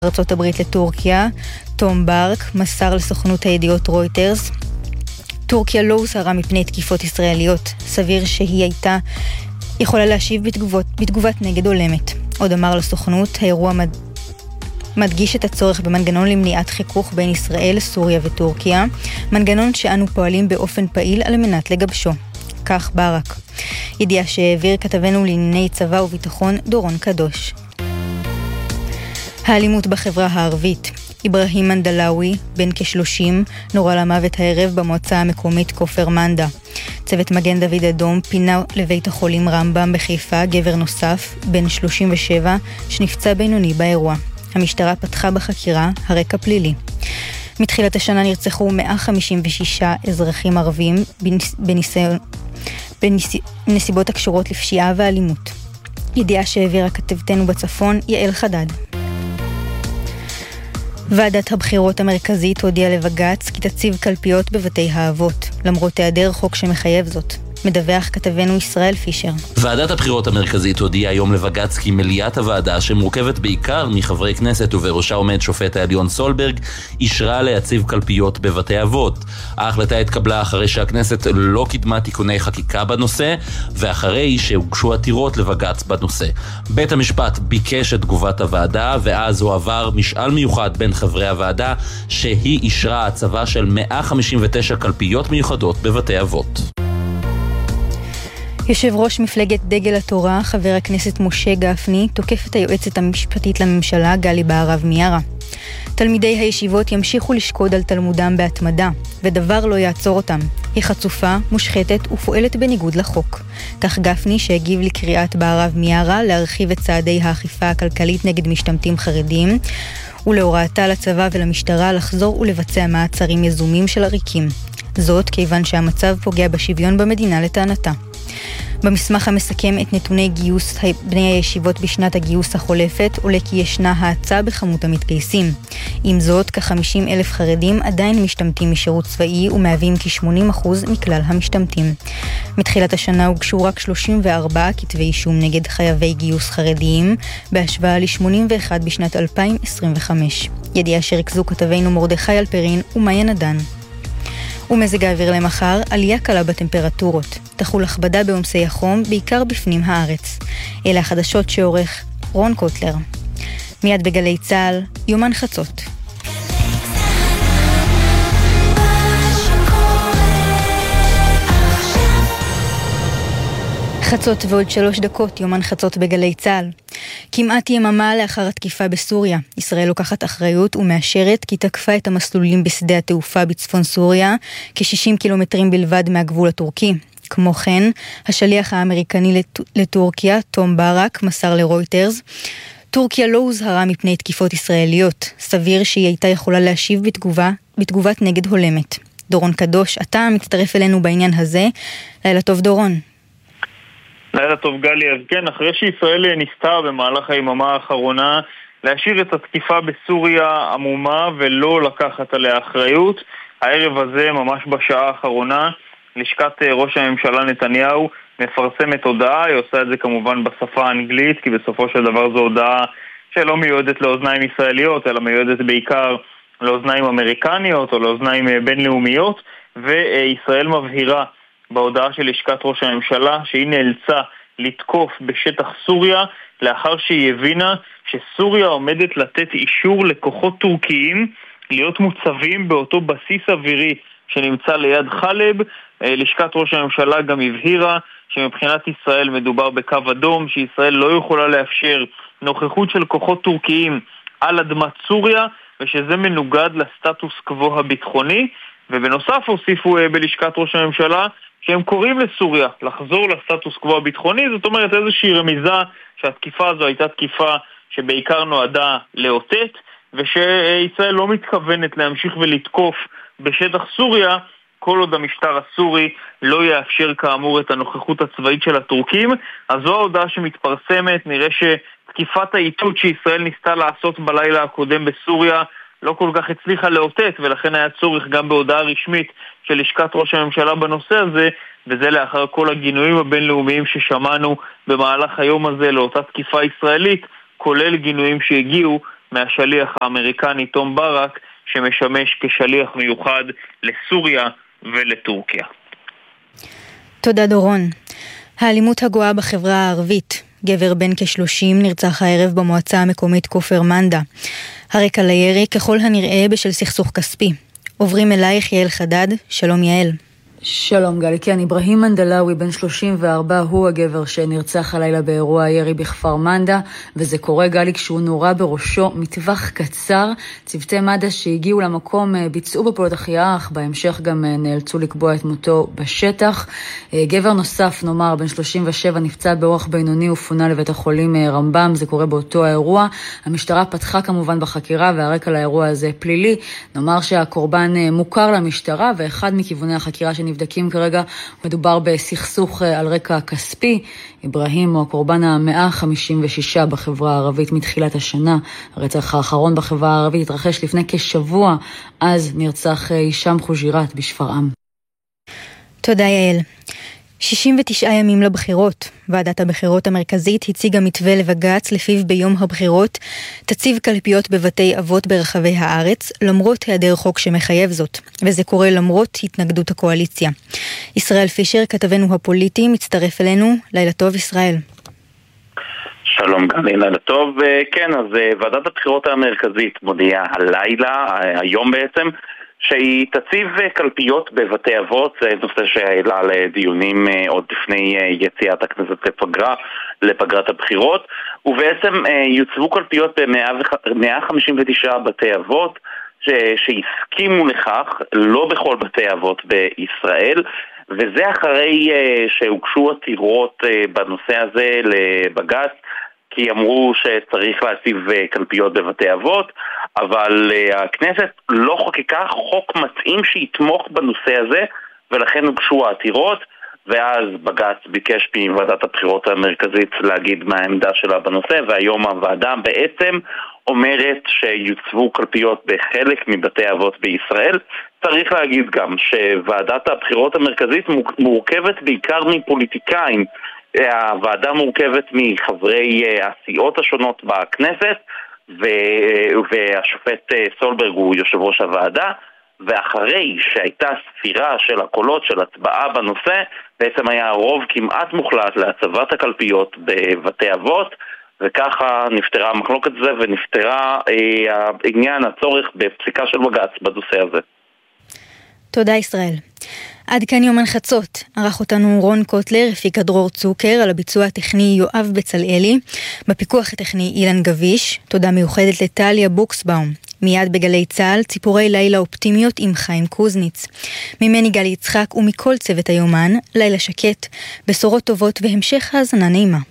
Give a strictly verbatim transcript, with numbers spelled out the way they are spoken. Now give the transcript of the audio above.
ארצות הברית לטורקיה, תום ברק, מסר לסוכנות הידיעות רויטרס. טורקיה לא הוזהרה מפני תקיפות ישראליות. סביר שהיא הייתה יכולה להשיב בתגובות, בתגובת נגד הולמת. עוד אמר לסוכנות, האירוע מד... מדגיש את הצורך במנגנון למניעת חיכוך בין ישראל, סוריה וטורקיה, מנגנון שאנו פועלים באופן פעיל על מנת לגבשו. כך ברק. ידיעה שהעביר כתבנו לענייני צבא וביטחון דורון קדוש. האלימות בחברה הערבית. איברהים מנדלאוי, בן כ-שלושים, נורה למוות הערב במועצה המקומית כופר מנדה. צוות מגן דוד אדום פינה לבית החולים רמב"ם בחיפה גבר נוסף, בן שלושים ושבע, שנפצע בינוני באירוע. המשטרה פתחה בחקירה, הרקע פלילי. מתחילת השנה נרצחו מאה חמישים ושישה אזרחים ערבים בניסיון, בנסיבות הקשורות לפשיעה ואלימות. ידיעה שהעבירה כתבתנו בצפון, יעל חדד. ועדת הבחירות המרכזית הודיעה לבג"ץ כי תציב קלפיות בבתי האבות, למרות היעדר חוק שמחייב זאת. מדווח כתבנו ישראל פישר. ועדת הבחירות המרכזית הודיעה היום לבג"ץ כי מליאת הוועדה, שמורכבת בעיקר מחברי כנסת ובראשה עומד שופט העליון סולברג, אישרה להציב קלפיות בבתי אבות. ההחלטה התקבלה אחרי שהכנסת לא קידמה תיקוני חקיקה בנושא, ואחרי שהוגשו עתירות לבג"ץ בנושא. בית המשפט ביקש את תגובת הוועדה, ואז הועבר משאל מיוחד בין חברי הוועדה, שהיא אישרה הצבה של מאה חמישים ותשע קלפיות מיוחדות בבתי אבות. יושב ראש מפלגת דגל התורה, חבר הכנסת משה גפני, תוקף את היועצת המשפטית לממשלה, גלי בהרב מיארה. תלמידי הישיבות ימשיכו לשקוד על תלמודם בהתמדה, ודבר לא יעצור אותם. היא חצופה, מושחתת ופועלת בניגוד לחוק. כך גפני, שהגיב לקריאת בהרב מיארה להרחיב את צעדי האכיפה הכלכלית נגד משתמטים חרדים, ולהוראתה לצבא ולמשטרה לחזור ולבצע מעצרים יזומים של עריקים. זאת כיוון שהמצב פוגע בשוויון במדינה לטענתה. במסמך המסכם את נתוני גיוס בני הישיבות בשנת הגיוס החולפת, עולה כי ישנה האצה בכמות המתגייסים. עם זאת, כ-חמישים אלף חרדים עדיין משתמטים משירות צבאי ומהווים כ-שמונים אחוז מכלל המשתמטים. מתחילת השנה הוגשו רק שלושים וארבעה כתבי אישום נגד חייבי גיוס חרדיים, בהשוואה ל-שמונים ואחת בשנת אלפיים עשרים וחמש. ידיעה שריכזו כתבינו מרדכי אלפרין ומאיה נדן. ומזג האוויר למחר, עלייה קלה בטמפרטורות. תחול הכבדה בעומסי החום, בעיקר בפנים הארץ. אלה החדשות שעורך רון קוטלר. מיד בגלי צהל, יומן חצות. חצות ועוד שלוש דקות, יומן חצות בגלי צהל. כמעט יממה לאחר התקיפה בסוריה, ישראל לוקחת אחריות ומאשרת כי תקפה את המסלולים בשדה התעופה בצפון סוריה, כ-שישים קילומטרים בלבד מהגבול הטורקי. כמו כן, השליח האמריקני לט... לטורקיה, תום ברק, מסר לרויטרס, טורקיה לא הוזהרה מפני תקיפות ישראליות. סביר שהיא הייתה יכולה להשיב בתגובה, בתגובת נגד הולמת. דורון קדוש, אתה מצטרף אלינו בעניין הזה. לילה טוב דורון. לילה טוב גלי. אז כן, אחרי שישראל ניסתה במהלך היממה האחרונה להשאיר את התקיפה בסוריה עמומה ולא לקחת עליה אחריות, הערב הזה, ממש בשעה האחרונה, לשכת ראש הממשלה נתניהו מפרסמת הודעה. היא עושה את זה כמובן בשפה האנגלית, כי בסופו של דבר זו הודעה שלא מיועדת לאוזניים ישראליות, אלא מיועדת בעיקר לאוזניים אמריקניות או לאוזניים בינלאומיות, וישראל מבהירה בהודעה של לשכת ראש הממשלה שהיא נאלצה לתקוף בשטח סוריה לאחר שהיא הבינה שסוריה עומדת לתת אישור לכוחות טורקיים להיות מוצבים באותו בסיס אווירי שנמצא ליד חלב. לשכת ראש הממשלה גם הבהירה שמבחינת ישראל מדובר בקו אדום, שישראל לא יכולה לאפשר נוכחות של כוחות טורקיים על אדמת סוריה, ושזה מנוגד לסטטוס קוו הביטחוני. ובנוסף הוסיפו בלשכת ראש הממשלה שהם קוראים לסוריה לחזור לסטטוס קוו הביטחוני. זאת אומרת איזושהי רמיזה שהתקיפה הזו הייתה תקיפה שבעיקר נועדה לאותת, ושישראל לא מתכוונת להמשיך ולתקוף בשטח סוריה כל עוד המשטר הסורי לא יאפשר כאמור את הנוכחות הצבאית של הטורקים. אז זו ההודעה שמתפרסמת. נראה שתקיפת האיתות שישראל ניסתה לעשות בלילה הקודם בסוריה לא כל כך הצליחה לאותת, ולכן היה צורך גם בהודעה רשמית של לשכת ראש הממשלה בנושא הזה, וזה לאחר כל הגינויים הבינלאומיים ששמענו במהלך היום הזה לאותה תקיפה ישראלית, כולל גינויים שהגיעו מהשליח האמריקני תום ברק, שמשמש כשליח מיוחד לסוריה ולטורקיה. תודה דורון. האלימות הגואה בחברה הערבית. גבר בן כשלושים נרצח הערב במועצה המקומית כופר מנדה. הרקע לירי ככל הנראה בשל סכסוך כספי. עוברים אלייך יעל חדד. שלום יעל. שלום גלי, כן, אברהים מנדלאוי בן שלושים וארבע הוא הגבר שנרצח הלילה באירוע הירי בכפר מנדה, וזה קורה גלי כשהוא נורה בראשו מטווח קצר. צוותי מד"א שהגיעו למקום ביצעו בפעולות החייאה, אך בהמשך גם נאלצו לקבוע את מותו בשטח. גבר נוסף, נאמר, בן שלושים ושבע, נפצע באורח בינוני ופונה לבית החולים רמב"ם. זה קורה באותו האירוע. המשטרה פתחה כמובן בחקירה, והרקע לאירוע הזה פלילי. נאמר שהקורבן מוכר למשטרה, ואחד מכיווני החקירה נבדקים כרגע, מדובר בסכסוך על רקע כספי. אברהים הוא הקורבן ה-מאה חמישים ושש בחברה הערבית מתחילת השנה. הרצח האחרון בחברה הערבית התרחש לפני כשבוע, אז נרצח הישאם חוג'יראת בשפרעם. תודה יעל. שישים ותשעה ימים לבחירות. ועדת הבחירות המרכזית הציגה מתווה לבג"ץ לפיו ביום הבחירות תציב קלפיות בבתי אבות ברחבי הארץ, למרות היעדר חוק שמחייב זאת, וזה קורה למרות התנגדות הקואליציה. ישראל פישר, כתבנו הפוליטי, מצטרף אלינו. לילה טוב ישראל. שלום גלי, לילה טוב. כן, אז ועדת הבחירות המרכזית מודיעה הלילה, היום בעצם, שהיא תציב קלפיות בבתי אבות. זה נושא שהעלה לדיונים עוד לפני יציאת הכנסת לפגרה, לפגרת הבחירות, ובעצם יוצבו קלפיות ב-מאה חמישים ותשעה בתי אבות שהסכימו לכך, לא בכל בתי אבות בישראל, וזה אחרי שהוגשו עתירות בנושא הזה לבג"ץ, כי אמרו שצריך להציב קלפיות בבתי אבות, אבל הכנסת לא חוקקה חוק מתאים שיתמוך בנושא הזה, ולכן הוגשו העתירות, ואז בג"ץ ביקש מוועדת הבחירות המרכזית להגיד מה העמדה שלה בנושא, והיום הוועדה בעצם אומרת שיוצבו קלפיות בחלק מבתי אבות בישראל. צריך להגיד גם שוועדת הבחירות המרכזית מורכבת בעיקר מפוליטיקאים. הוועדה מורכבת מחברי הסיעות השונות בכנסת, והשופט סולברג הוא יושב ראש הוועדה, ואחרי שהייתה ספירה של הקולות של הצבעה בנושא, בעצם היה רוב כמעט מוחלט להצבת הקלפיות בבתי אבות, וככה נפתרה המחלוקת הזה ונפתרה אה, העניין, הצורך בפסיקה של בג"ץ בנושא הזה. תודה ישראל. עד כאן יומן חצות. ערך אותנו רון קוטלר, הפיק דרור צוקר, על הביצוע הטכני יואב בצלאלי, בפיקוח הטכני אילן גביש. תודה מיוחדת לטליה בוקסבאום. מיד בגלי צהל, ציפורי לילה אופטימיות עם חיים קוזניץ. ממני גלי יצחק ומכל צוות היומן, לילה שקט, בשורות טובות והמשך האזנה נעימה.